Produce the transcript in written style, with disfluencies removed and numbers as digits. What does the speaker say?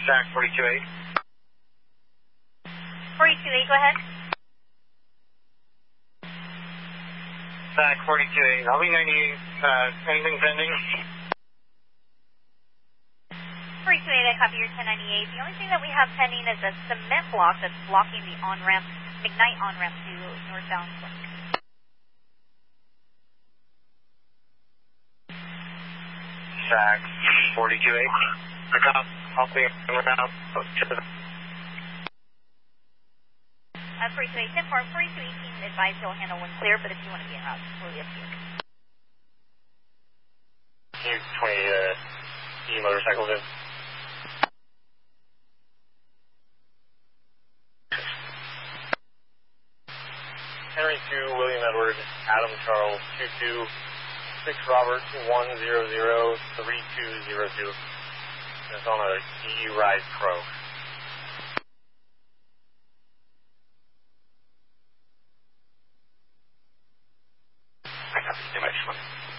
SAC 428. 428, go ahead. SAC 428, I'll be 98, anything pending? 428, I copy your 1098. The only thing that we have pending is a cement block that's blocking the on-ramp, McKnight on-ramp to northbound Clark. SAC 428. I'll be around to the... 428, 10 4, 4218, advise you'll handle when clear, but if you want to be in route, it's totally up to you. U-20, motorcycles in. Henry 2, William Edward, Adam Charles, 22, 6 Robert, 1003202. It's on a EU Ride Pro. I got the image one.